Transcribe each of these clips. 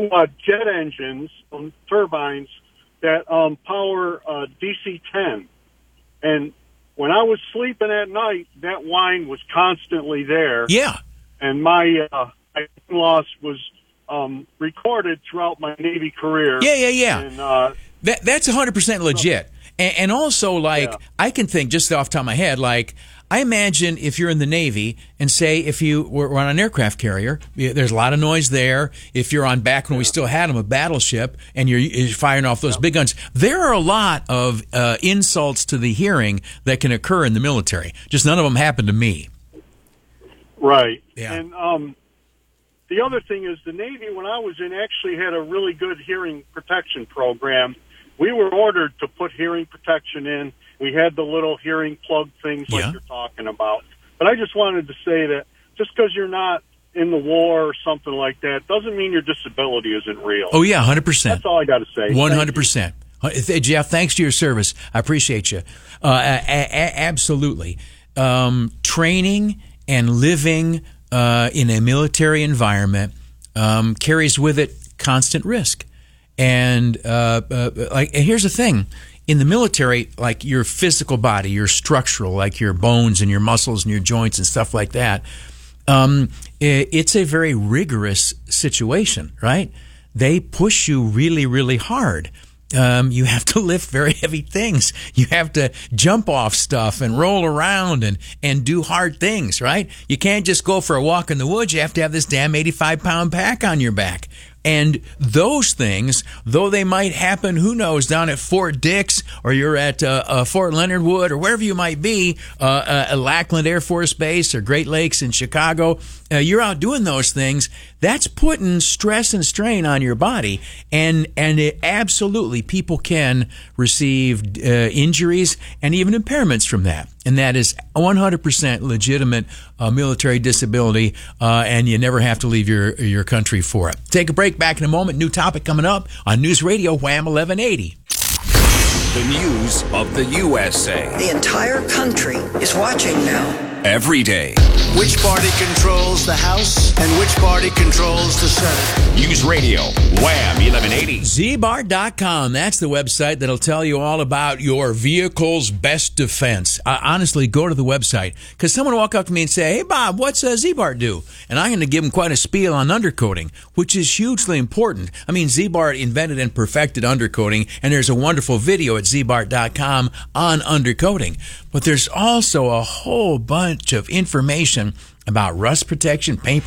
jet engines, turbines that power DC-10. And when I was sleeping at night, that whine was constantly there. Yeah. And my loss was recorded throughout my Navy career. Yeah. And, that's 100% legit. And also, like, I can think just off the top of my head, like, I imagine if you're in the Navy and say if you were on an aircraft carrier, there's a lot of noise there. If you're on back when we still had them, a battleship, and you're firing off those big guns, there are a lot of insults to the hearing that can occur in the military. Just none of them happen to me. Right. Yeah. And the other thing is the Navy, when I was in, actually had a really good hearing protection program. We were ordered to put hearing protection in. We had the little hearing plug things like you're talking about. But I just wanted to say that just because you're not in the war or something like that doesn't mean your disability isn't real. Oh, yeah, 100%. That's all I got to say. 100%. Jeff, thanks to your service. I appreciate you. Absolutely. Training and living in a military environment carries with it constant risk. And here's the thing. In the military, like your physical body, your structural, like your bones and your muscles and your joints and stuff like that, it's a very rigorous situation, right? They push you really, really hard. You have to lift very heavy things. You have to jump off stuff and roll around and do hard things, right? You can't just go for a walk in the woods. You have to have this damn 85-pound pack on your back. And those things, though they might happen, who knows, down at Fort Dix or you're at Fort Leonard Wood or wherever you might be, Lackland Air Force Base or Great Lakes in Chicago, you're out doing those things. That's putting stress and strain on your body. And it absolutely, people can receive injuries and even impairments from that. And that is 100% legitimate military disability, and you never have to leave your country for it. Take a break. Back in a moment. New topic coming up on News Radio Wham 1180. The news of the USA. The entire country is watching now. Every day. Which party controls the House and which party controls the Senate? News Radio, Wham 1180. ZBAR.com. That's the website that'll tell you all about your vehicle's best defense. Honestly, go to the website. Because someone will walk up to me and say, hey, Bob, what's Z-Bar do? And I'm going to give them quite a spiel on undercoating, which is hugely important. I mean, Z-Bar invented and perfected undercoating, and there's a wonderful video at ZBAR.com on undercoating. But there's also a whole bunch of information about rust protection, paint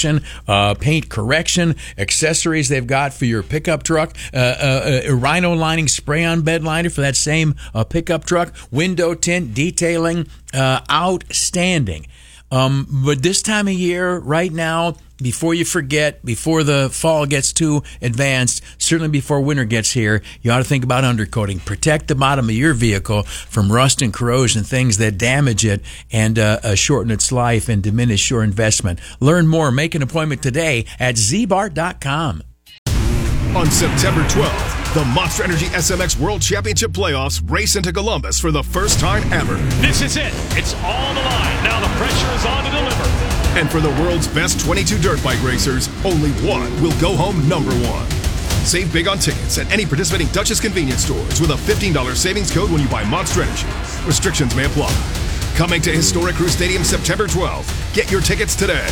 correction, accessories they've got for your pickup truck, rhino lining spray-on bed liner for that same pickup truck, window tint, detailing, outstanding. But this time of year, right now, before you forget, before the fall gets too advanced, certainly before winter gets here, you ought to think about undercoating. Protect the bottom of your vehicle from rust and corrosion, things that damage it and shorten its life and diminish your investment. Learn more. Make an appointment today at zbar.com. On September 12th, the Monster Energy SMX World Championship Playoffs race into Columbus for the first time ever. This is it. It's all the line. Now the pressure is on to deliver. And for the world's best 22 dirt bike racers, only one will go home number one. Save big on tickets at any participating Dutchess convenience stores with a $15 savings code when you buy Monster Energy. Restrictions may apply. Coming to Historic Crew Stadium September 12th. Get your tickets today.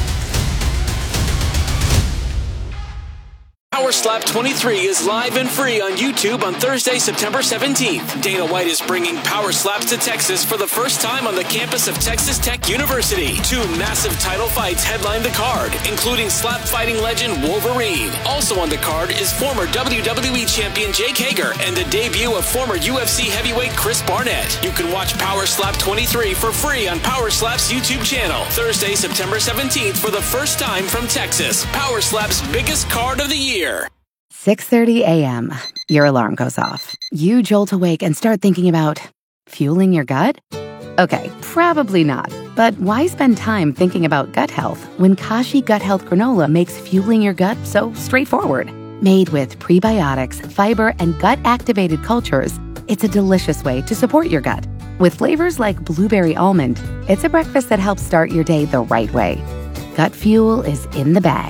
Power Slap 23 is live and free on YouTube on Thursday, September 17th. Dana White is bringing Power Slaps to Texas for the first time on the campus of Texas Tech University. 2 massive title fights headline the card, including slap fighting legend Wolverine. Also on the card is former WWE champion Jake Hager and the debut of former UFC heavyweight Chris Barnett. You can watch Power Slap 23 for free on Power Slap's YouTube channel. Thursday, September 17th for the first time from Texas. Power Slap's biggest card of the year. 6:30 a.m. Your alarm goes off. You jolt awake and start thinking about fueling your gut? Okay, probably not. But why spend time thinking about gut health when Kashi Gut Health Granola makes fueling your gut so straightforward? Made with prebiotics, fiber, and gut-activated cultures, it's a delicious way to support your gut. With flavors like blueberry almond, it's a breakfast that helps start your day the right way. Gut fuel is in the bag.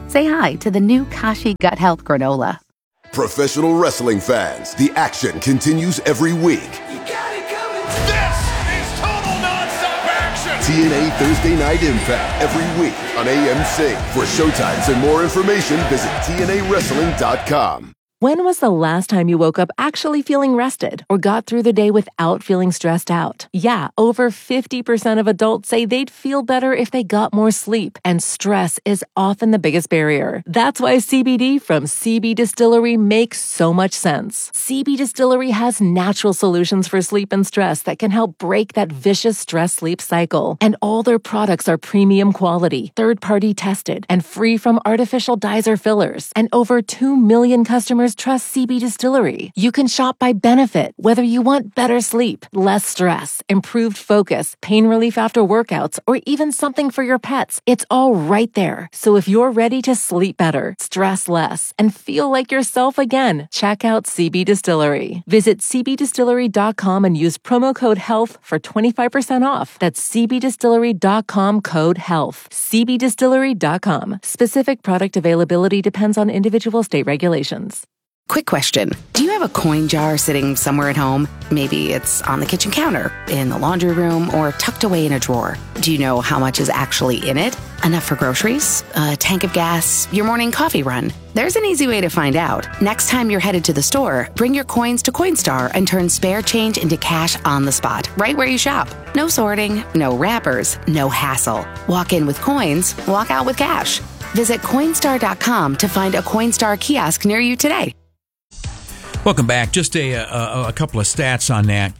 say hi to the new Kashi Gut Health Granola. Professional wrestling fans, the action continues every week. You got it coming. This is total nonstop action. TNA Thursday Night Impact every week on AMC. For showtimes and more information, visit TNAWrestling.com. When was the last time you woke up actually feeling rested or got through the day without feeling stressed out? Yeah, over 50% of adults say they'd feel better if they got more sleep, and stress is often the biggest barrier. That's why CBD from CB Distillery makes so much sense. CB Distillery has natural solutions for sleep and stress that can help break that vicious stress-sleep cycle. And all their products are premium quality, third-party tested, and free from artificial dyes or fillers. And over 2 million customers trust CB Distillery. You can shop by benefit, whether you want better sleep, less stress, improved focus, pain relief after workouts, or even something for your pets. It's all right there. So if you're ready to sleep better, stress less, and feel like yourself again, check out CB Distillery. Visit cbdistillery.com and use promo code HEALTH for 25% off. That's cbdistillery.com code HEALTH. cbdistillery.com. Specific product availability depends on individual state regulations. Quick question. Do you have a coin jar sitting somewhere at home? Maybe it's on the kitchen counter, in the laundry room, or tucked away in a drawer. Do you know how much is actually in it? Enough for groceries? A tank of gas? Your morning coffee run? There's an easy way to find out. Next time you're headed to the store, bring your coins to Coinstar and turn spare change into cash on the spot, right where you shop. No sorting, no wrappers, no hassle. Walk in with coins, walk out with cash. Visit Coinstar.com to find a Coinstar kiosk near you today. Welcome back. Just a couple of stats on that.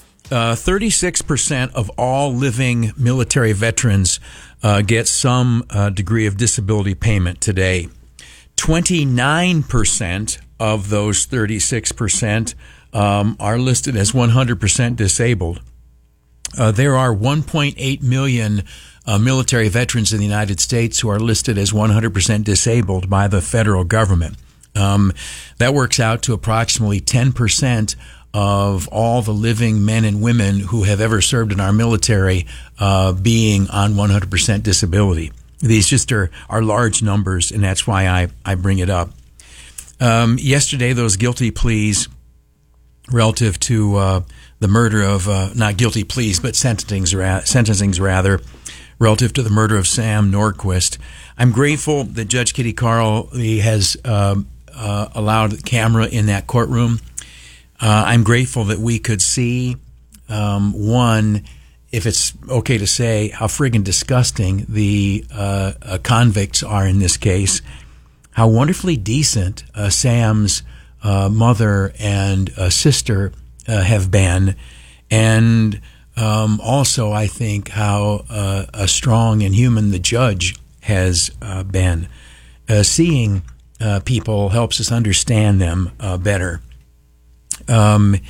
36% of all living military veterans get some degree of disability payment today. 29% of those 36% are listed as 100% disabled. There are 1.8 million military veterans in the United States who are listed as 100% disabled by the federal government. That works out to approximately 10% of all the living men and women who have ever served in our military being on 100% disability. These just are large numbers, and that's why I bring it up. Yesterday, those guilty pleas relative to the murder of, not guilty pleas, but sentencings rather, relative to the murder of Sam Nordquist. I'm grateful that Judge Kitty Carley has allowed the camera in that courtroom. I'm grateful that we could see, one, if it's okay to say, how friggin' disgusting the convicts are in this case, how wonderfully decent Sam's mother and sister have been, and also I think how strong and human the judge has been. Seeing people helps us understand them better. And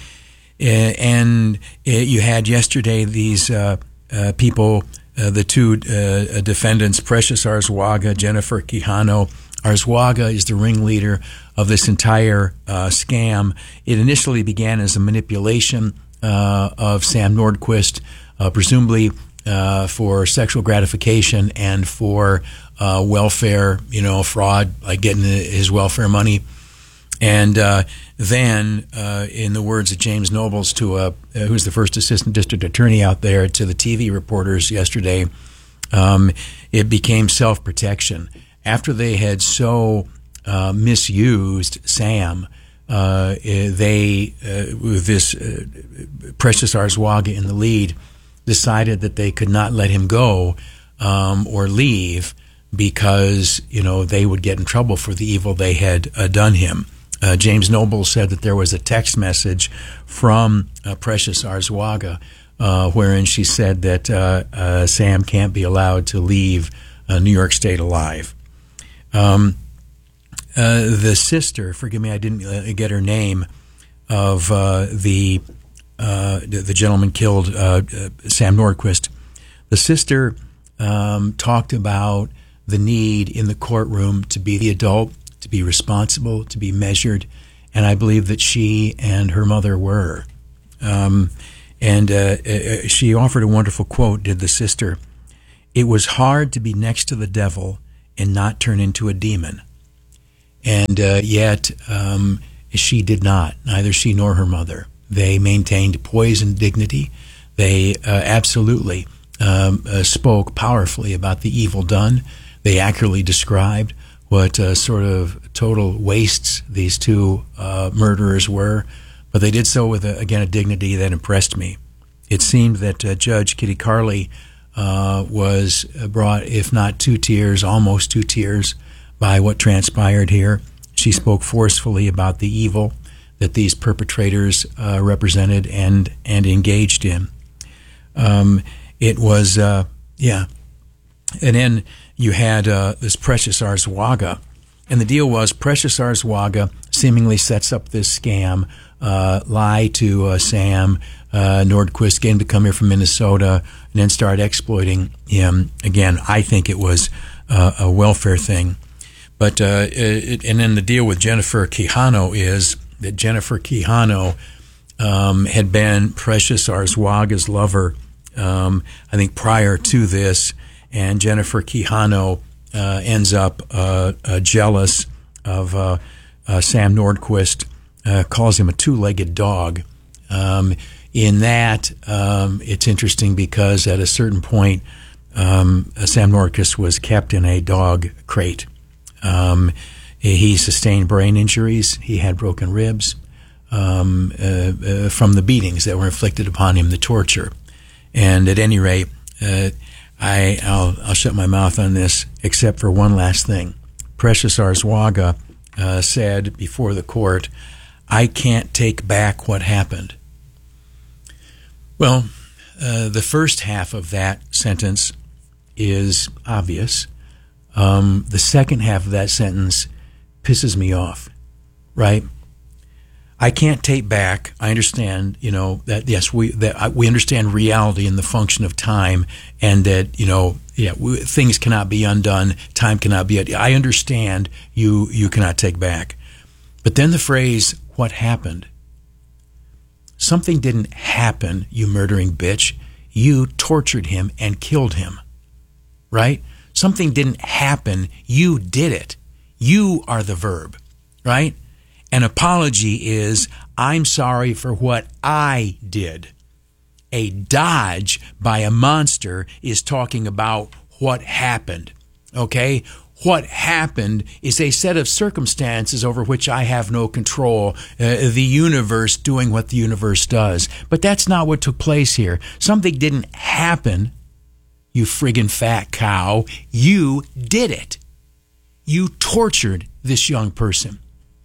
you had yesterday these people, the two defendants, Precious Arzuaga, Jennifer Quijano. Arzuaga is the ringleader of this entire scam. It initially began as a manipulation of Sam Nordquist, presumably for sexual gratification and for welfare, fraud, like getting his welfare money. And then, in the words of James Nobles, who's the first assistant district attorney out there, to the TV reporters yesterday, it became self-protection. After they had so misused Sam, they, with this Precious Arzuaga in the lead, decided that they could not let him go or leave because, they would get in trouble for the evil they had done him. James Noble said that there was a text message from Precious Arzuaga wherein she said that Sam can't be allowed to leave New York State alive. The sister, forgive me, I didn't get her name, of the gentleman killed Sam Nordquist. The sister talked about the need in the courtroom to be the adult, to be responsible, to be measured, and I believe that she and her mother were. She offered a wonderful quote, did the sister. "It was hard to be next to the devil and not turn into a demon. And yet she did not, neither she nor her mother. They maintained poise and dignity. They absolutely spoke powerfully about the evil done. They accurately described what sort of total wastes these two murderers were, but they did so with, a dignity that impressed me. It seemed that Judge Kitty Carly was brought, if not to tears, almost to tears by what transpired here. She spoke forcefully about the evil that these perpetrators represented and engaged in. It was, And then you had this Precious Arzwaga. And the deal was Precious Arzwaga seemingly sets up this scam, lie to Sam Nordquist, get him to come here from Minnesota, and then start exploiting him. Again, I think it was a welfare thing. But and then the deal with Jennifer Quijano is that Jennifer Quijano had been Precious Arzwaga's lover, I think, prior to this, and Jennifer Quijano ends up jealous of Sam Nordquist, calls him a two-legged dog. In that, it's interesting because at a certain point, Sam Nordquist was kept in a dog crate. He sustained brain injuries. He had broken ribs from the beatings that were inflicted upon him, the torture. And at any rate, I'll shut my mouth on this, except for one last thing. Precious Arzwaga said before the court, "I can't take back what happened." Well, the first half of that sentence is obvious. The second half of that sentence pisses me off, right? I can't take back. I understand, that yes, we understand reality and the function of time, and that things cannot be undone, time cannot be. I understand you cannot take back, but then the phrase "what happened." Something didn't happen, you murdering bitch. You tortured him and killed him, right? Something didn't happen. You did it. You are the verb, right? An apology is, I'm sorry for what I did. A dodge by a monster is talking about what happened, okay? What happened is a set of circumstances over which I have no control, the universe doing what the universe does. But that's not what took place here. Something didn't happen, you friggin' fat cow. You did it. You tortured this young person.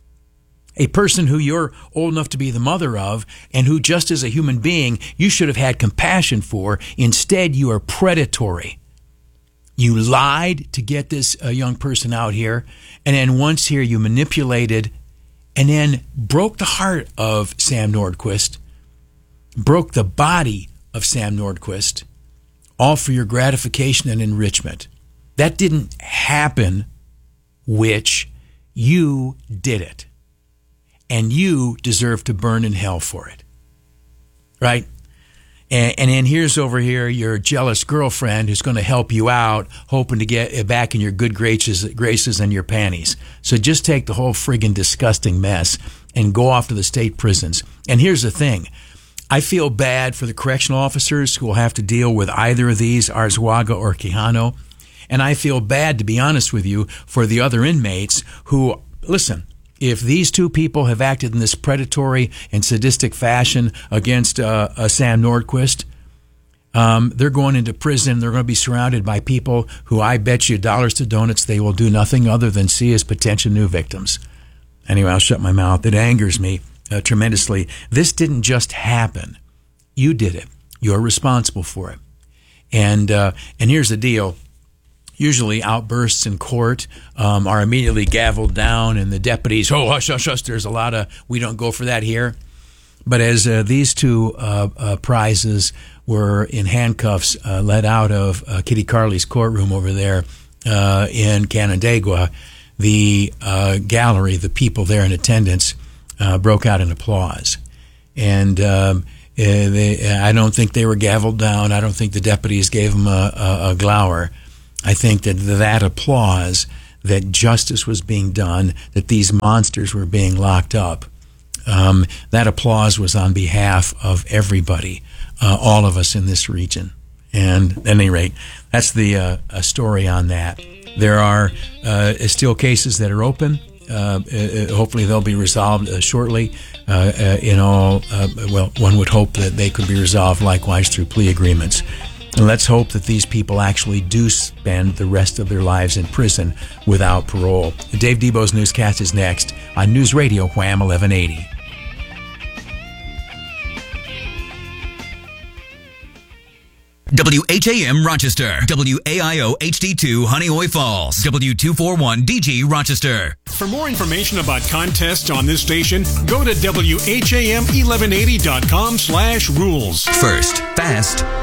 A person who you're old enough to be the mother of, and who just as a human being you should have had compassion for. Instead, you are predatory. You lied to get this young person out here, and then once here you manipulated and then broke the heart of Sam Nordquist, broke the body of Sam Nordquist, all for your gratification and enrichment. That didn't happen, witch. You did it. And you deserve to burn in hell for it. Right? And then here's over here your jealous girlfriend who's going to help you out, hoping to get back in your good graces and your panties. So just take the whole friggin' disgusting mess and go off to the state prisons. And here's the thing. I feel bad for the correctional officers who will have to deal with either of these, Arzwaga or Quijano. And I feel bad, to be honest with you, for the other inmates who, listen, if these two people have acted in this predatory and sadistic fashion against Sam Nordquist, they're going into prison. They're going to be surrounded by people who I bet you dollars to donuts they will do nothing other than see as potential new victims. Anyway, I'll shut my mouth. It angers me tremendously. This didn't just happen. You did it. You're responsible for it. And here's the deal. Usually outbursts in court are immediately gavelled down, and the deputies, oh, hush, hush, hush, there's a lot of, we don't go for that here. But as these two prizes were in handcuffs led out of Kitty Carly's courtroom over there in Canandaigua, the gallery, the people there in attendance, broke out in applause. And I don't think they were gavelled down. I don't think the deputies gave them a glower. I think that applause that justice was being done, that these monsters were being locked up, that applause was on behalf of everybody, all of us in this region. And at any rate, that's the story on that. There are still cases that are open. Hopefully they'll be resolved shortly. One would hope that they could be resolved likewise through plea agreements. And let's hope that these people actually do spend the rest of their lives in prison without parole. Dave Debo's newscast is next on News Radio Wham 1180. WHAM Rochester, WAIO HD2 Honeoye Falls, W241DG Rochester. For more information about contests on this station, go to WHAM1180.com/rules. First, fast,